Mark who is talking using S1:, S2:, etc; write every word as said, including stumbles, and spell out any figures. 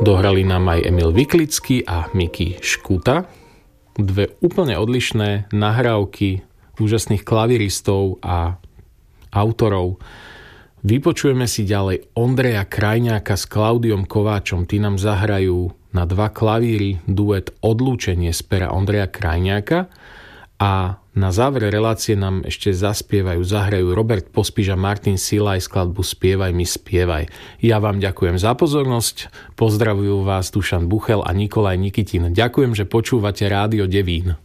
S1: Dohrali nám aj Emil Viklický a Miki Škuta. Dve úplne odlišné nahrávky úžasných klaviristov a autorov. Vypočujeme si ďalej Ondreja Krajňáka s Klaudiom Kováčom. Tí nám zahrajú na dva klavíry duet Odlúčenie z pera Ondreja Krajňáka a na záver relácie nám ešte zaspievajú, zahrajú Robert Pospíš a Martin Silaj skladbu Spievaj mi, spievaj. Ja vám ďakujem za pozornosť, pozdravujú vás Dušan Buchel a Nikolaj Nikitin. Ďakujem, že počúvate Rádio Devín.